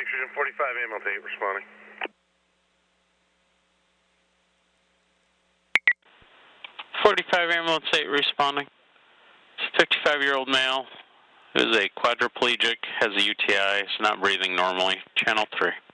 Nitrogen 45 ambulance 8 responding. 45 ambulance 8 responding. 55-year-old male who is a quadriplegic, has a UTI, is not breathing normally. Channel 3.